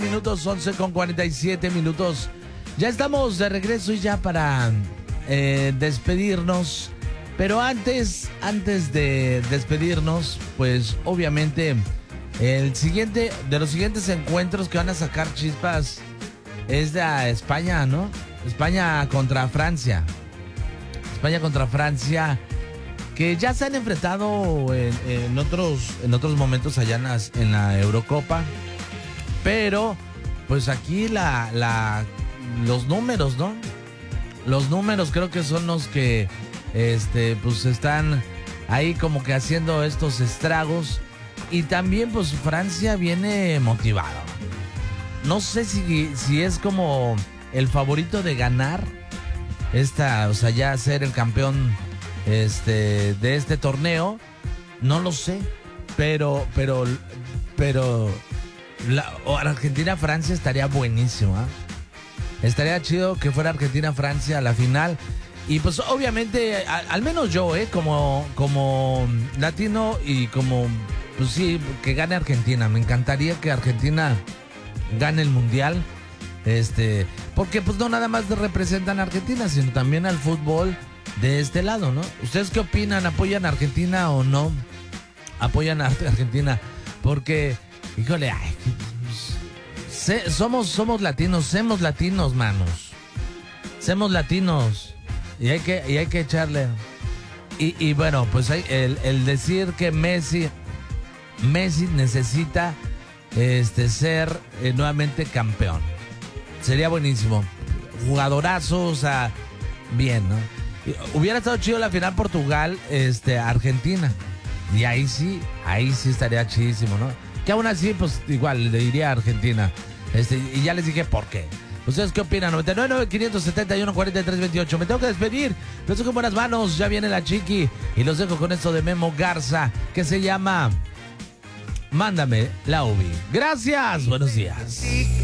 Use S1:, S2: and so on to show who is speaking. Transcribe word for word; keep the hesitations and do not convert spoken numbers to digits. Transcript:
S1: Minutos, once con cuarenta y siete minutos. Ya estamos de regreso y ya para eh, despedirnos. Pero antes, antes de despedirnos, pues obviamente el siguiente, de los siguientes encuentros que van a sacar chispas es de España, ¿no? España contra Francia. España contra Francia, que ya se han enfrentado en, en otros, en otros momentos allá en, las, en la Eurocopa. Pero, pues aquí la, la, los números, ¿no? Los números creo que son los que, este, pues están ahí como que haciendo estos estragos. Y también, pues Francia viene motivado. No sé si, si es como el favorito de ganar esta, o sea, ya ser el campeón, este, de este torneo. No lo sé, pero, pero, pero... La, o Argentina-Francia estaría buenísimo, ¿eh? Estaría chido que fuera Argentina-Francia a la final. Y pues obviamente, a, al menos yo, ¿eh? Como, como latino y como, pues sí, que gane Argentina. Me encantaría que Argentina gane el Mundial. Este, porque pues no nada más representan a Argentina, sino también al fútbol de este lado, ¿no? ¿Ustedes qué opinan? ¿Apoyan a Argentina o no? Apoyan a Argentina. Porque... Híjole, ay, se, somos, somos latinos, somos latinos, manos. Somos latinos. Y hay que, y hay que echarle. Y, y bueno, pues hay, el, el decir que Messi, Messi necesita este, ser eh, nuevamente campeón. Sería buenísimo. Jugadorazo, o sea, bien, ¿no? Y hubiera estado chido la final Portugal, este, Argentina. Y ahí sí, ahí sí estaría chidísimo, ¿no? Que aún así, pues igual le diría a Argentina. Este, y ya les dije por qué. ¿Ustedes qué opinan? noventa y nueve, nueve, quinientos setenta y uno, cuarenta y tres, veintiocho. Me tengo que despedir. Los dejo en buenas manos. Ya viene la chiqui. Y los dejo con esto de Memo Garza, que se llama Mándame la Ubi. Gracias. Buenos días.